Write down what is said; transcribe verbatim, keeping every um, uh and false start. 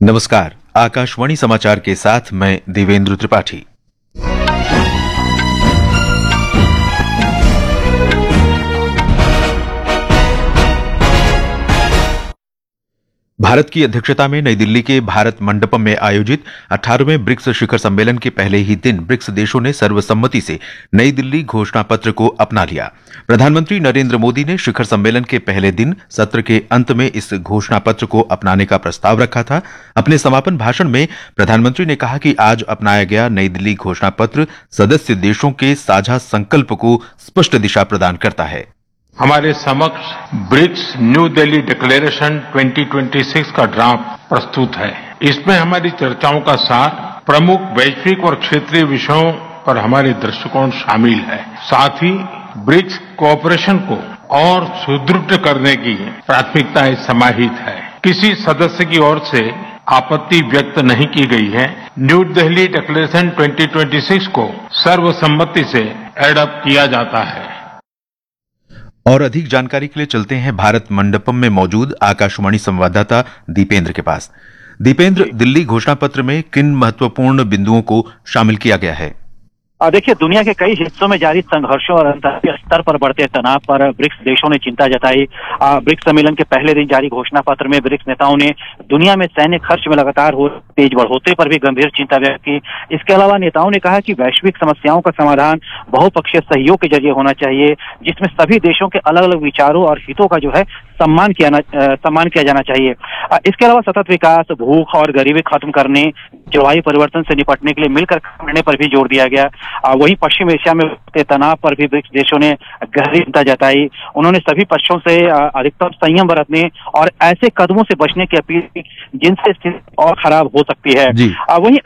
नमस्कार, आकाशवाणी समाचार के साथ मैं देवेंद्र त्रिपाठी। भारत की अध्यक्षता में नई दिल्ली के भारत मंडपम में आयोजित अठारहवें ब्रिक्स शिखर सम्मेलन के पहले ही दिन ब्रिक्स देशों ने सर्वसम्मति से नई दिल्ली घोषणा पत्र को अपना लिया। प्रधानमंत्री नरेंद्र मोदी ने शिखर सम्मेलन के पहले दिन सत्र के अंत में इस घोषणा पत्र को अपनाने का प्रस्ताव रखा था। अपने समापन भाषण में प्रधानमंत्री ने कहा कि आज अपनाया गया नई दिल्ली घोषणा पत्र सदस्य देशों के साझा संकल्प को स्पष्ट दिशा प्रदान करता है। हमारे समक्ष ब्रिक्स न्यू दिल्ली डिक्लेरेशन दो हज़ार छब्बीस का ड्राफ्ट प्रस्तुत है। इसमें हमारी चर्चाओं का सार, प्रमुख वैश्विक और क्षेत्रीय विषयों पर हमारे दृष्टिकोण शामिल है। साथ ही ब्रिक्स कोऑपरेशन को और सुदृढ़ करने की प्राथमिकताएं समाहित है। किसी सदस्य की ओर से आपत्ति व्यक्त नहीं की गई है। न्यू दिल्ली डिक्लेरेशन दो हज़ार छब्बीस को सर्वसम्मति से एडॉप्ट किया जाता है। और अधिक जानकारी के लिए चलते हैं भारत मंडपम में मौजूद आकाशवाणी संवाददाता दीपेंद्र के पास। दीपेंद्र, दिल्ली घोषणा पत्र में किन महत्वपूर्ण बिंदुओं को शामिल किया गया है? देखिए, दुनिया के कई हिस्सों में जारी संघर्षों और अंतर्राष्ट्रीय स्तर पर बढ़ते तनाव पर ब्रिक्स देशों ने चिंता जताई। ब्रिक्स सम्मेलन के पहले दिन जारी घोषणा पत्र में ब्रिक्स नेताओं ने दुनिया में सैन्य खर्च में लगातार हो तेज बढ़ोतरी पर भी गंभीर चिंता व्यक्त की। इसके अलावा नेताओं ने कहा कि वैश्विक समस्याओं का समाधान बहुपक्षीय सहयोग के जरिए होना चाहिए, जिसमें सभी देशों के अलग अलग विचारों और हितों का जो है सम्मान किया सम्मान किया जाना चाहिए। इसके अलावा सतत विकास, भूख और गरीबी खत्म करने, जलवायु परिवर्तन से निपटने के लिए मिलकर काम करने पर भी जोर दिया गया। वहीं पश्चिम एशिया में तनाव पर भी ब्रिक्स देशों ने गहरी चिंता जताई। उन्होंने सभी पक्षों से अधिकतम संयम बरतने और ऐसे कदमों से बचने की अपील की जिनसे स्थिति और खराब हो सकती है। वहीं